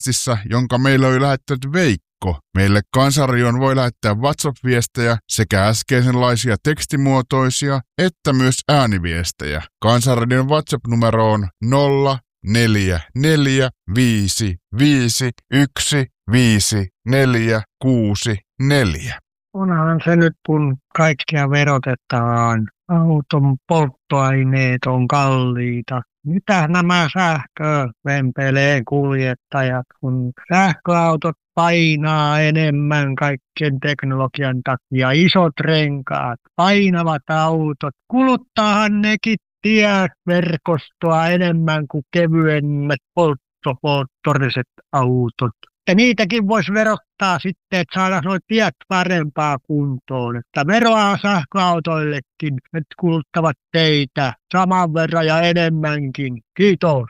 viestissä, jonka meille oli lähettänyt Veikko. Meille Kansanradion voi lähettää WhatsApp-viestejä sekä äskeisenlaisia tekstimuotoisia että myös ääniviestejä. Kansanradion WhatsApp-numero on 0445515464. Onhan se nyt, kun kaikkia verotetaan. Auton polttoaineet on kalliita. Mitä nämä sähkövempeleen kuljettajat, kun sähköautot painaa enemmän kaikkien teknologian takia, isot renkaat, painavat autot, kuluttaahan nekin tieverkostoa enemmän kuin kevyemmät polttomoottoriset autot. Ja niitäkin voisi verottaa sitten, että saadaan nuo tiet parempaa kuntoon. Että veroa sähköautoillekin, että kuluttavat teitä saman verran ja enemmänkin. Kiitos.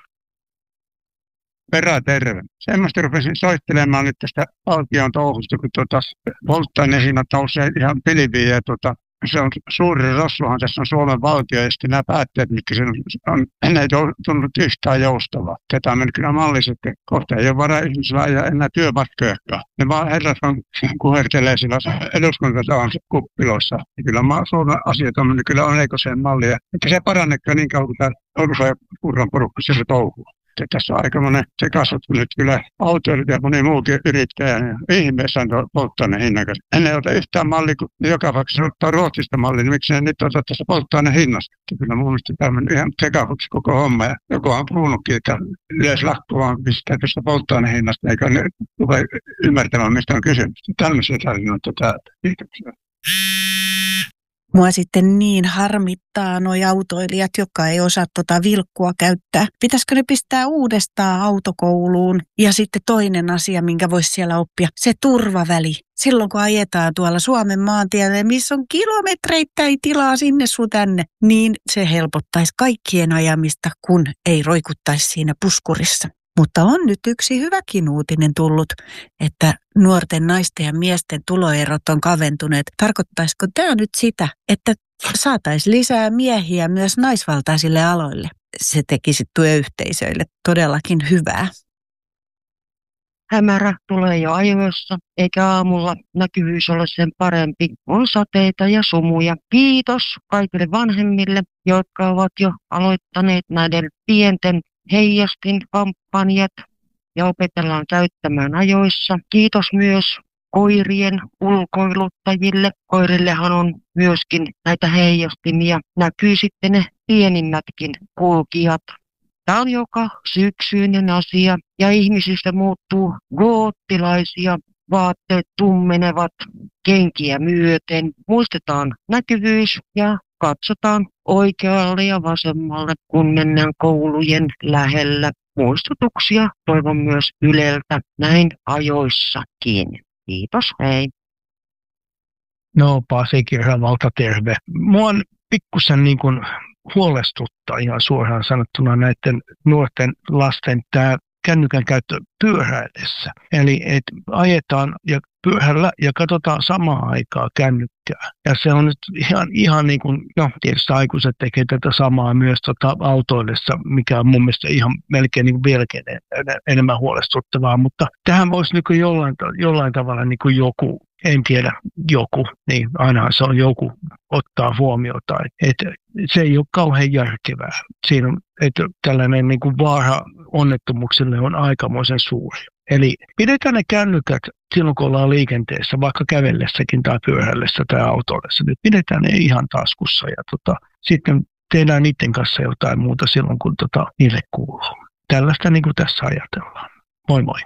Terve. Semmoista rupesin soittelemaan nyt tästä valtion touhusta, kun polttoaineen hinnat nousee ihan pilviin ja se on suuri rosvohan tässä on Suomen valtio ja sitten nämä päätteet, mitkä se on, ei tullut yhtään joustavaa. Tätä on mennyt kyllä malliset, että kohta ei ole varaa ihmisillä ajaa enää työmatkojakaan. Ne vaan herrat on kuhertelee sillä eduskuntatalon kuppiloissa. Ja kyllä Suomen asiat on mennyt kyllä oneikoseen malliin. Että se parannekaan niin kauan kuin tämä Orusa ja Purran porukka siellä touhuu. Tässä on aikamoinen sekasot nyt kyllä autoilijat ja moni muukin yrittäjä. Ihmeessä on tuo polttoaineen hinnakas. Ennen ota yhtään mallia, kun joka vaikka ottaa Ruotsista mallia, niin miksi ne nyt ota tässä polttoaineen hinnasta? Kyllä mun mielestä tämä on ihan sekavuksi koko homma. Ja joku on puhunutkin, että yleislakko vaan pistää tästä polttoaineen hinnasta, eikä ne tule ymmärtämään, mistä on kysymys. Tällaisia tarinoita täältä. Kiitoksia. Mua sitten niin harmittaa noi autoilijat, jotka ei osaa vilkkua käyttää. Pitäisikö ne pistää uudestaan autokouluun? Ja sitten toinen asia, minkä voisi siellä oppia, se turvaväli. Silloin kun ajetaan tuolla Suomen maantielle, missä on kilometreittäin tilaa sinne sun tänne, niin se helpottaisi kaikkien ajamista, kun ei roikuttaisi siinä puskurissa. Mutta on nyt yksi hyväkin uutinen tullut, että nuorten naisten ja miesten tuloerot on kaventuneet. Tarkoittaisiko tämä nyt sitä, että saataisiin lisää miehiä myös naisvaltaisille aloille? Se tekisi työyhteisöille todellakin hyvää. Hämärä tulee jo ajoissa, eikä aamulla näkyvyys ole sen parempi. On sateita ja sumuja. Kiitos kaikille vanhemmille, jotka ovat jo aloittaneet näiden pienten heijastinkampanjat ja opetellaan käyttämään ajoissa. Kiitos myös koirien ulkoiluttajille. Koirillehan on myöskin näitä heijastimia. Näkyy sitten ne pienimmätkin kulkijat. Tämä on joka syksyinen asia ja ihmisistä muuttuu goottilaisia. Vaatteet tummenevat kenkiä myöten. Muistetaan näkyvyys ja katsotaan oikealle ja vasemmalle, kun mennään koulujen lähellä. Muistutuksia toivon myös Yleltä näin ajoissakin. Kiitos, hei. No, Pasi Kirjavalta, terve. Mua on pikkusen niin kuin huolestuttaa ihan suoraan sanottuna näiden nuorten lasten tämä kännykän käyttö pyöräillessä. Eli ajetaan ja pyörällä ja katsotaan samaan aikaan kännykkää. Ja se on nyt ihan niin kuin, no tietysti aikuiset tekee tätä samaa myös autoillessa, mikä on mun mielestä ihan melkein niin kuin vieläkin enemmän huolestuttavaa. Mutta tähän voisi niin kuin jollain tavalla niin kuin joku, en tiedä joku, niin ainahan se on joku ottaa huomiota. Että se ei ole kauhean järkevää. Siinä on, että tällainen niin kuin vaara onnettomuuksille on aikamoisen suuri. Eli pidetään ne kännykät silloin, kun ollaan liikenteessä, vaikka kävellessäkin tai pyörällessä tai autoillessa. Nyt pidetään ne ihan taskussa ja sitten tehdään niiden kanssa jotain muuta silloin, kun niille kuuluu. Tällaista niin kuin tässä ajatellaan. Moi moi.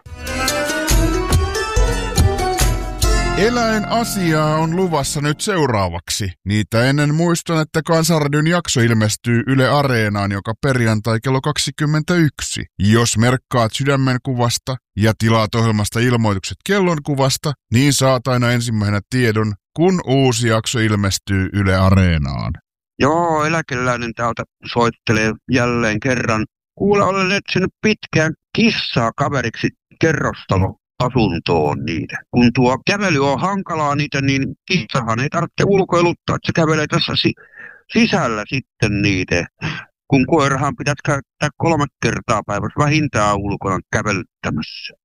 Eläinasiaa on luvassa nyt seuraavaksi. Niitä ennen muistan, että Kansanradion jakso ilmestyy Yle Areenaan joka perjantai kello 21. Jos merkkaat sydämen kuvasta ja tilaat ohjelmasta ilmoitukset kellonkuvasta, niin saat aina ensimmäisenä tiedon, kun uusi jakso ilmestyy Yle Areenaan. Joo, eläkeläinen täältä soittelee jälleen kerran. Kuule, olen etsinyt pitkään kissaa kaveriksi kerrostalo asuntoon niitä. Kun tuo kävely on hankalaa niitä, niin kissahan ei tarvitse ulkoiluttaa, että se kävelee tässä sisällä sitten niitä. Kun koirahan pitäisi käyttää 3 kertaa päivässä vähintään ulkona kävelyttämässä.